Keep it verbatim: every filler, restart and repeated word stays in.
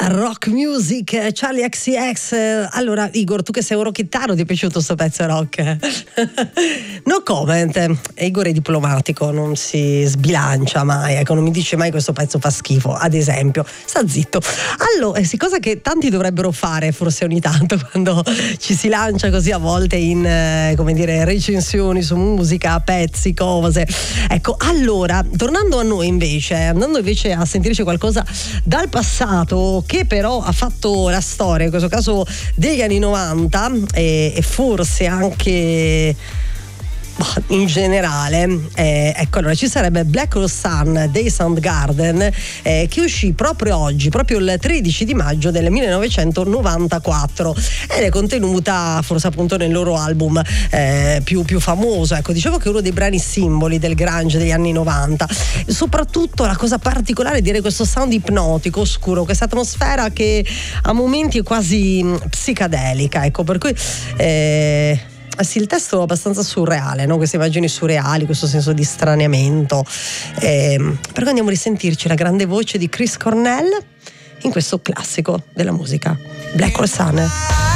rock music, Charlie X C X. Allora Igor, tu che sei un rocchettaro, ti è piaciuto sto pezzo rock? No comment. Igor è diplomatico, non si sbilancia mai, ecco, non mi dice mai questo pezzo fa schifo, ad esempio. Sta zitto. Allora, sì, cosa che tanti dovrebbero fare forse ogni tanto quando ci si lancia così a volte in eh, come dire recensioni su musica, pezzi, cose. Ecco, allora, tornando a noi invece, andando invece a sentirci qualcosa dal passato che però ha fatto la storia, in questo caso degli anni novanta e, e forse anche in generale, eh, ecco, allora ci sarebbe Black Hole Sun dei Soundgarden, eh, che uscì proprio oggi, proprio il tredici di maggio del millenovecentonovantaquattro, ed è contenuta forse appunto nel loro album eh, più, più famoso. Ecco, dicevo che è uno dei brani simboli del grunge degli anni novanta, soprattutto la cosa particolare è dire questo sound ipnotico, oscuro, questa atmosfera che a momenti è quasi psicadelica, ecco, per cui eh, sì, il testo è abbastanza surreale, no? Queste immagini surreali, questo senso di straniamento. Eh, per cui andiamo a risentirci la grande voce di Chris Cornell in questo classico della musica, Black Hole Sun.